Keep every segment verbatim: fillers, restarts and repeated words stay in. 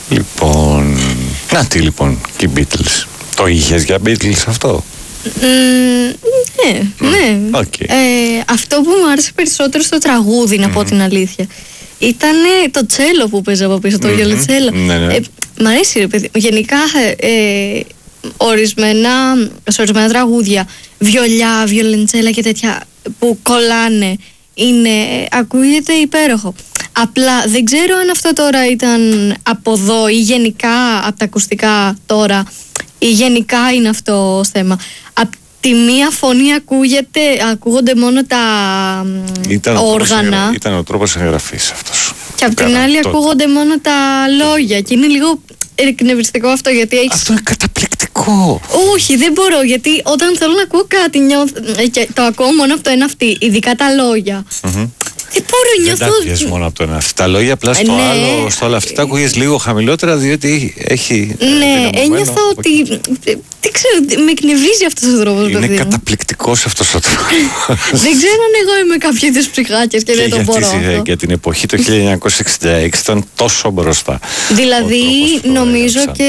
Λοιπόν, να τι λοιπόν και οι Beatles. Το είχες για Beatles αυτό? Mm, ναι, mm. ναι. Okay. Ε, αυτό που μου άρεσε περισσότερο στο τραγούδι, να mm-hmm. πω την αλήθεια, ήταν το τσέλο που παίζα από πίσω, το mm-hmm. βιολετσέλο. Ναι, ναι. Ε, μ' αρέσει ρε παιδί. Γενικά ε, ορισμένα, σε ορισμένα τραγούδια, βιολιά, βιολεντσέλα και τέτοια που κολλάνε, είναι, ακούγεται υπέροχο. Απλά δεν ξέρω αν αυτό τώρα ήταν από εδώ ή γενικά από τα ακουστικά τώρα, ή γενικά είναι αυτό θέμα. Απ' τη μία φωνή ακούγεται, ακούγονται μόνο τα ήταν όργανα. Ο ήταν ο τρόπος εγγραφής αυτός. Και απ' την άλλη τότε ακούγονται μόνο τα λόγια. Και είναι λίγο εκνευριστικό αυτό, γιατί έχεις... Αυτό είναι καταπληκτικό. Όχι, δεν μπορώ, γιατί όταν θέλω να ακούω κάτι νιώθω... και το ακούω μόνο από το ένα αυτή, ειδικά τα λόγια. Mm-hmm. Δεν μπορώ, νιώθω... Δεν τα ακούγες μόνο από το ένα αυτή. Τα λόγια απλά στο ναι. άλλο, στο άλλο αυτή τα ακούγες λίγο χαμηλότερα, διότι έχει... Ναι, ένιωθα ότι... Δεν ξέρω, με εκνευρίζει αυτός ο τρόπος. Είναι καταπληκτικός αυτός ο τρόπος. Δεν ξέρω αν εγώ είμαι κάποια είδους ψυχάκιας και, και δεν το μπορώ αυτό. Για την εποχή το χίλια εννιακόσια εξήντα έξι ήταν τόσο μπροστά. Δηλαδή νομίζω και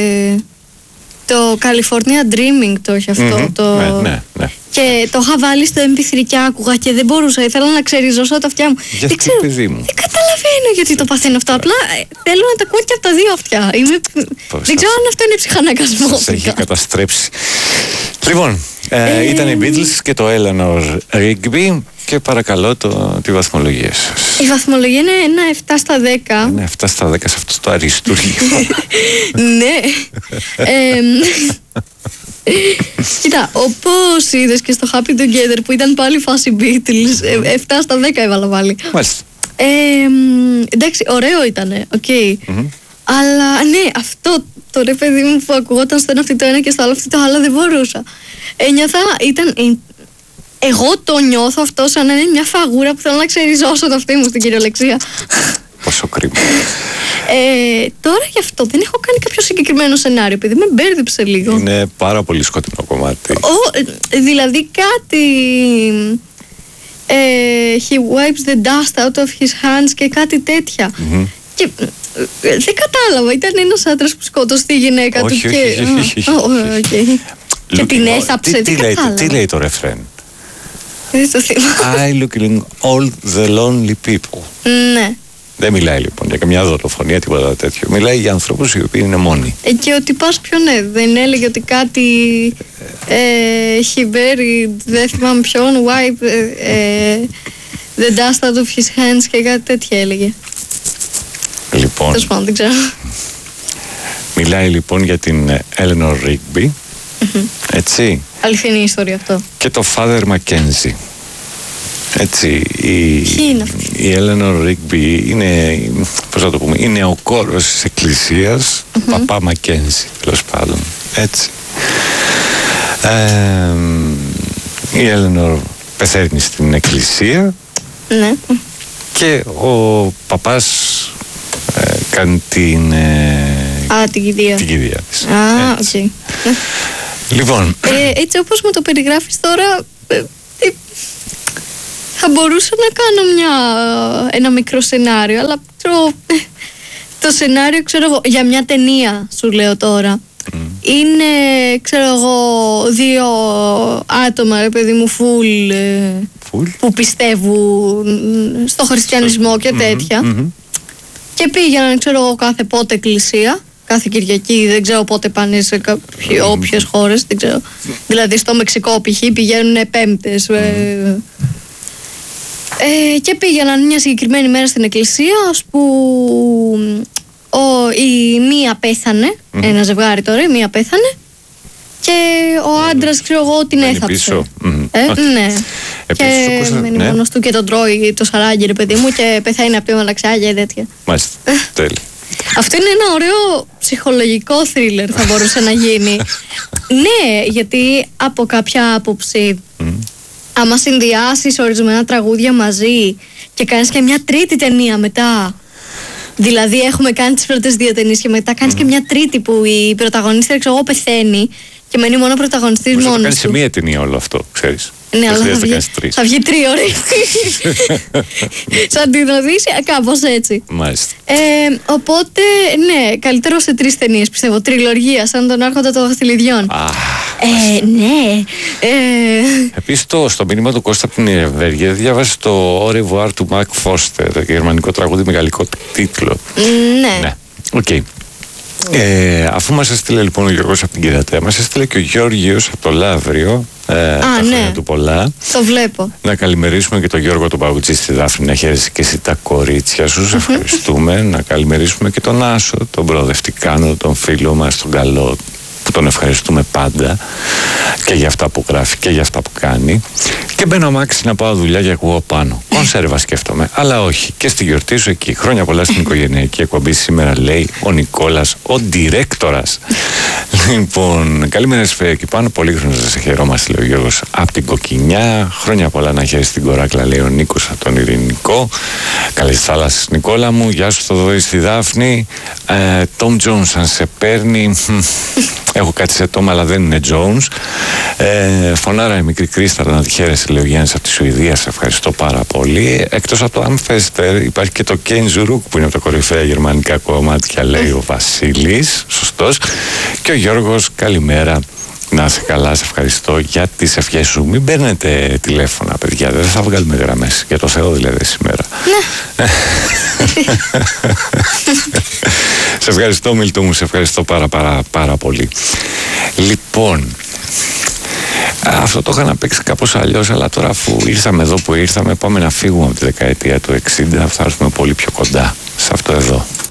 το California Dreaming το έχει αυτό. Mm-hmm. Το... Ναι, ναι, ναι. Και το είχα βάλει στο εμ πι θρι και άκουγα και δεν μπορούσα. Ήθελα να ξεριζώσω τα αυτιά μου. Γιατί, δεν ξέρω, παιδί μου. Δεν καταλαβαίνω γιατί το παθαίνω αυτό. Απλά θέλω να τα ακούω και από τα δύο αυτιά. Είμαι... Δεν ξέρω αν αυτό είναι ψυχαναγκασμό. Σας έχει καταστρέψει. Λοιπόν, ε, ε, ήταν οι Beatles και το Eleanor Rigby. Και παρακαλώ το, τη βαθμολογία σας. Η βαθμολογία είναι ένα επτά στα δέκα. Είναι επτά στα δέκα σε αυτό το αριστούργιο. Ναι. ε, Κοίτα, όπως είδες και στο Happy Together που ήταν πάλι φάση Beatles, επτά στα δέκα έβαλα πάλι. Μάλιστα. Ε, εντάξει, ωραίο ήτανε, οκ. Okay. Mm-hmm. Αλλά ναι, αυτό το ρε παιδί μου που ακουγόταν στο ένα αυτή το ένα και στο άλλο αυτή το άλλο δεν μπορούσα. Ένιωθα, ήταν... Εγώ το νιώθω αυτό σαν να είναι μια φαγούρα που θέλω να ξεριζώσω το αυτί μου στην κυριολεξία. Πόσο κρίμα. Ε, τώρα γι' αυτό δεν έχω κάνει κάποιο συγκεκριμένο σενάριο, επειδή με μπέρδεψε λίγο. Είναι πάρα πολύ σκοτεινό κομμάτι. Ο, δηλαδή κάτι... Ε, he wipes the dust out of his hands και κάτι τέτοια. Mm-hmm. Και ε, δεν κατάλαβα, ήταν ένας άντρας που σκότωσε τη γυναίκα όχι, του όχι, και... όχι, όχι, όχι, όχι. Okay. Και την έθαψε, τι, τι, τι, λέει, τι λέει το ρεφρέν? Δεν το θυμάμαι. I looking all the lonely people. Ναι. Δεν μιλάει λοιπόν για καμιά δολοφονία, τίποτα τέτοιο. Μιλάει για ανθρώπους οι οποίοι είναι μόνοι. Ε, και ότι πας πιο ναι, δεν έλεγε ότι κάτι ε, he buried, δεν θυμάμαι ποιον, wipe ε, the dust out of his hands και κάτι τέτοια έλεγε. Λοιπόν. Τέλος πάντων, δεν ξέρω. Μιλάει λοιπόν για την Eleanor Rigby. Mm-hmm. Έτσι. Αληθινή ιστορία αυτό. Και το Father Mackenzie. Έτσι, η, η Eleanor Rigby είναι, πώς να το πούμε, είναι ο κόρος της εκκλησίας, mm-hmm. παπά Μακένζι, τέλος πάντων, έτσι. Ε, η Eleanor πεθαίνει στην εκκλησία, ναι. Και ο παπάς ε, κάνει την, ε, Α, την κηδεία. την κηδεία της. Α, οκ. Okay. Λοιπόν. Ε, έτσι όπως μου το περιγράφεις τώρα, ε, ε, θα μπορούσα να κάνω μια, ένα μικρό σενάριο, αλλά ξέρω, το σενάριο ξέρω εγώ, για μια ταινία σου λέω τώρα. Mm. Είναι ξέρω εγώ δύο άτομα ρε παιδί μου full, full? που πιστεύουν στο χριστιανισμό και τέτοια mm-hmm. και πήγαιναν ξέρω εγώ κάθε πότε εκκλησία, κάθε Κυριακή, δεν ξέρω πότε πάνε σε mm-hmm. όποιες χώρες, δεν ξέρω. Δηλαδή στο Μεξικό π.χ. πηγαίνουν πέμπτες mm. ε, Ε, και πήγαιναν μια συγκεκριμένη μέρα στην εκκλησία, ώσπου ο, η μία πέθανε, mm-hmm. ένα ζευγάρι τώρα, η μία πέθανε και ο άντρας, ξέρω εγώ, την έθαψε. Mm-hmm. Ε, okay. Ναι. Επίσης, και ακούσα, μένει ναι. μόνος του και τον τρώει το σαράγγι, ρε παιδί μου, και πεθαίνει από τη μαλαξιά και τέτοια. Μάλιστα, τέλει. Αυτό είναι ένα ωραίο ψυχολογικό θρίλερ, θα μπορούσε να γίνει. Ναι, γιατί από κάποια άποψη... Mm. Άμα συνδυάσεις ορισμένα τραγούδια μαζί και κάνεις και μια τρίτη ταινία μετά, δηλαδή έχουμε κάνει τις πρώτες δύο ταινίες και μετά κάνεις mm. και μια τρίτη που η πρωταγωνίστρια ξέρω εγώ πεθαίνει και μένει μόνο πρωταγωνιστής μόνος του. Θα κάνει σε μία ταινία όλο αυτό, ξέρεις. Ναι, αλλά θα βγει, θα βγει τρίωρη. Σαν την Οδύσσεια, κάπως έτσι. Μάλιστα. Ε, οπότε, ναι, καλύτερο σε τρεις ταινίες πιστεύω. Τριλογία, σαν τον Άρχοντα των Δαχτυλιδιών. Ah, ε, ναι. Ε... Επίσης, το, στο μήνυμα του Κώστα από την Ιρεβέργεια διάβασε το Au revoir του Mark Foster, γερμανικό τραγούδι με γαλλικό τίτλο. Ναι. Ναι. Οκ. Okay. Ε, αφού μας έστειλε λοιπόν ο Γιώργος από την Κυρατέα, μας έστειλε και ο Γιώργιος από το Λαύριο. Ε, Α, τα ναι. του πολλά. Το βλέπω. Να καλημερίσουμε και τον Γιώργο τον Παγκουτσί στη Δάφνη, να χαίρεσαι και εσύ τα κορίτσια σου. Σε ευχαριστούμε. Να καλημερίσουμε και τον Άσο, τον προοδευτικάνο, τον φίλο μας, τον καλό, που τον ευχαριστούμε πάντα και για αυτά που γράφει και για αυτά που κάνει. Και μπαίνω αμάξι να πάω δουλειά και ακούω πάνω. Κονσέρβα σκέφτομαι, αλλά όχι. Και στη γιορτή σου εκεί. Χρόνια πολλά στην οικογενειακή εκπομπή σήμερα, λέει ο Νικόλας, ο ντιρέκτορας. Λοιπόν, καλημέρα σας εκεί πάνω. Πολύ χρόνο σας χαιρόμαστε, λέει ο Γιώργος από την Κοκκινιά. Χρόνια πολλά να χαίρεσαι την κοράκλα, λέει ο Νίκος από τον Ειρηνικό. Καλές θάλασσες, Νικόλα μου. Γεια σου, Θοδωρή στη Δάφνη. Τόμ Τζόνς, αν σε παίρνει. Έχω κάτι σε τόμα, αλλά δεν είναι Jones. Ε, φωνάρα η μικρή Κρίσταρα, να τη χαίρεσαι, λέει ο Γιάννης από τη Σουηδία. Σε ευχαριστώ πάρα πολύ. Εκτός από το Amfester υπάρχει και το Kenzuruk που είναι από τα κορυφαία γερμανικά κομμάτια, λέει ο Βασίλης. Σωστός. Και ο Γιώργος, καλημέρα. Να είσαι καλά, σε ευχαριστώ για τις ευχές σου. Μην παίρνετε τηλέφωνα, παιδιά. Δεν θα βγάλουμε γραμμές. Για το Θεό δηλαδή σήμερα. Ναι. Σε ευχαριστώ, Μίλτο μου. Σε ευχαριστώ πάρα πάρα πάρα πολύ. Λοιπόν, αυτό το είχα να παίξει κάπως αλλιώς, αλλά τώρα αφού ήρθαμε εδώ που ήρθαμε, πάμε να φύγουμε από τη δεκαετία του εξήντα. Θα έρθουμε πολύ πιο κοντά σε αυτό εδώ.